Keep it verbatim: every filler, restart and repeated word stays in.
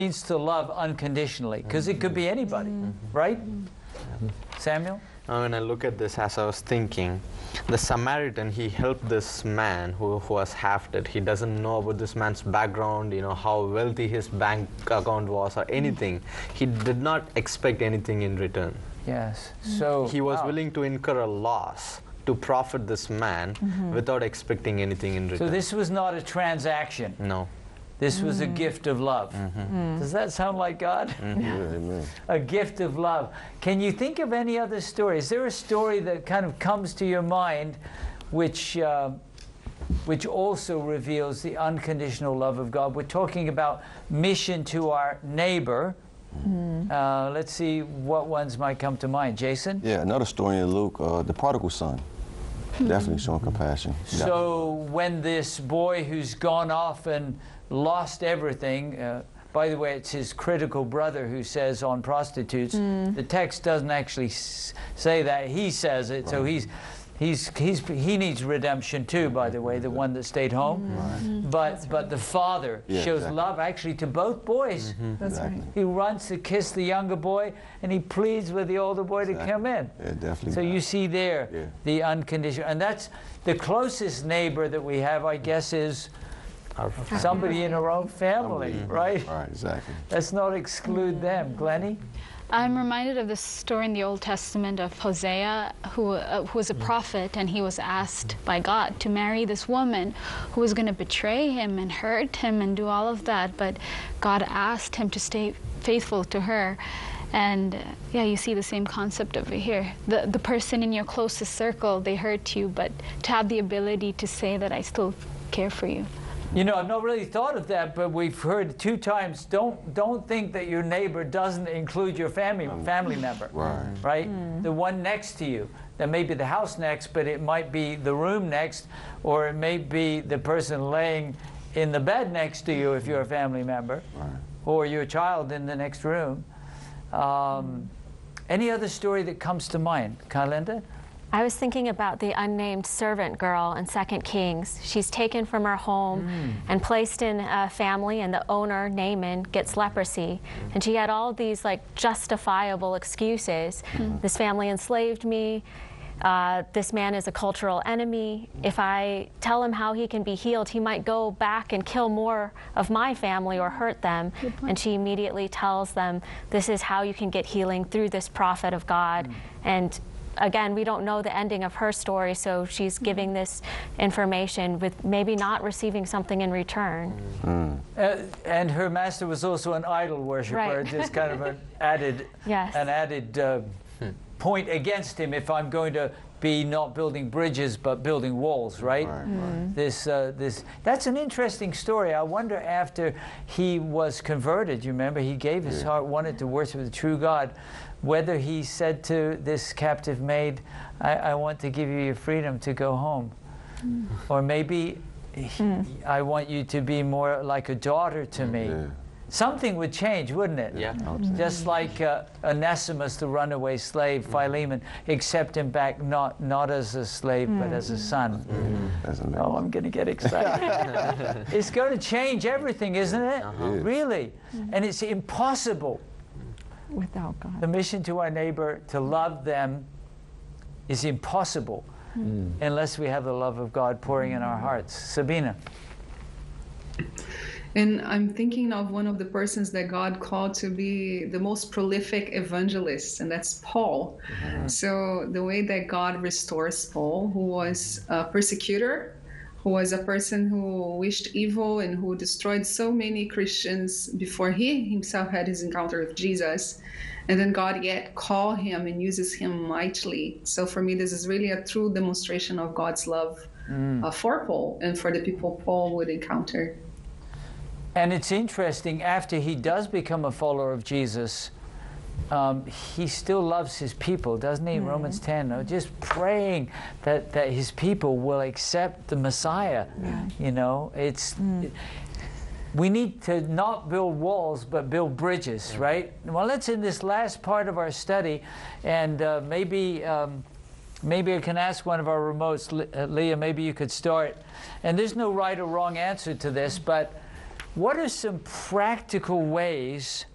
means to love unconditionally, because it could be anybody, mm-hmm. right? Mm-hmm. Samuel? Now, when I look at this, as I was thinking, the Samaritan, he helped this man who, who was half dead. He doesn't know about this man's background, you know, how wealthy his bank account was or anything. He did not expect anything in return. Yes. So he was wow. willing to incur a loss to profit this man mm-hmm. without expecting anything in return. So this was not a transaction. No. This was mm. a gift of love. Mm-hmm. Mm. Does that sound like God? Mm-hmm. Yeah, amen. A gift of love. Can you think of any other story? Is there a story that kind of comes to your mind which, uh, which also reveals the unconditional love of God? We're talking about mission to our neighbor. Mm. Uh, let's see what ones might come to mind. Jason? Yeah, another story in Luke, uh, the prodigal son. Definitely showing compassion. So when this boy who's gone off and lost everything, uh, by the way, it's his critical brother who says on prostitutes, mm. the text doesn't actually s say that, he says it, right. so he's, he's, he's, he needs redemption too, by the way, the one that stayed home. Right. But, right. but the father yeah, shows exactly. love actually to both boys. Mm-hmm. That's exactly. right. He runs to kiss the younger boy, and he pleads with the older boy exactly. to come in. Yeah, definitely. So you see there yeah. the unconditional, and that's the closest neighbor that we have, I guess, is Our somebody in our own family, Mm-hmm. right? Right, exactly. Let's not exclude them. Glennie? I'm reminded of this story in the Old Testament of Hosea, who, uh, who was a prophet, and he was asked by God to marry this woman who was going to betray him and hurt him and do all of that, but God asked him to stay faithful to her. And uh, yeah, you see the same concept over here. The, the person in your closest circle, they hurt you, but to have the ability to say that I still care for you. You know, I've not really thought of that, but we've heard two times, don't don't think that your neighbor doesn't include your family family member. Right. Right? Mm. The one next to you. That may be the house next, but it might be the room next, or it may be the person laying in the bed next to you if you're a family member, Right. or your child in the next room. Um, any other story that comes to mind? Carlinda? I was thinking about the unnamed servant girl in Second Kings. She's taken from her home mm. and placed in a family, and the owner, Naaman, gets leprosy. Mm. And she had all these like justifiable excuses. Mm. This family enslaved me. Uh, this man is a cultural enemy. If I tell him how he can be healed, he might go back and kill more of my family or hurt them. And she immediately tells them, this is how you can get healing, through this prophet of God. Mm. And again, we don't know the ending of her story, so she's giving this information with maybe not receiving something in return. Mm. Uh, and her master was also an idol worshiper. Right. Just kind of an added, yes. an added uh, point against him if I'm going to be not building bridges but building walls, right? Right, mm. right. This, uh, this, that's an interesting story. I wonder, after he was converted, you remember, he gave his yeah. heart, wanted to worship the true God, whether he said to this captive maid, I, I want to give you your freedom to go home. Mm. Or maybe, he, mm. I want you to be more like a daughter to me. Yeah. Something would change, wouldn't it? Yeah. Mm. Just like uh, Onesimus, the runaway slave, Philemon, accept him back not, not as a slave, mm. but as a son. Mm. Oh, I'm going to get excited. It's going to change everything, isn't it? Uh-huh. It is. Really. Mm. And it's impossible. Without God. The mission to our neighbor, to love them, is impossible mm. unless we have the love of God pouring in our hearts. Sabina. And I'm thinking of one of the persons that God called to be the most prolific evangelist, and that's Paul. Mm-hmm. So the way that God restores Paul, who was a persecutor, who was a person who wished evil and who destroyed so many Christians before he himself had his encounter with Jesus. And then God yet called him and uses him mightily. So for me, this is really a true demonstration of God's love mm. uh, for Paul and for the people Paul would encounter. And it's interesting, after he does become a follower of Jesus, um, he still loves his people, doesn't he? Mm. Romans ten, no? Just praying that, that his people will accept the Messiah. Yeah. You know, it's... Mm. It, we need to not build walls, but build bridges, yeah. right? Well, let's in this last part of our study, and uh, maybe... Um, Maybe I can ask one of our remotes, Le uh, Leah, maybe you could start. And there's no right or wrong answer to this, but what are some practical ways